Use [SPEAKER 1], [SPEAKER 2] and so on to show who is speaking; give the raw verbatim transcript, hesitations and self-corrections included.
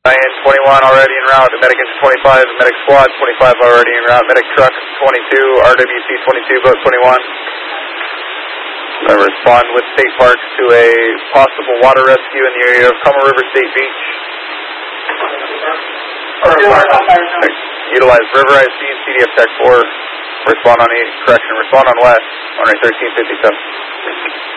[SPEAKER 1] Diane twenty-one already en route. Medic engine twenty-five. Medic squad twenty-five already en route. Medic truck twenty-two. R W C twenty-two. Boat twenty-one. I respond with State Parks to a possible water rescue in the area of Como River State Beach. Utilize River I C and C D F Tech four. Respond on east. Correction. Respond on west. On thirteen fifty-seven.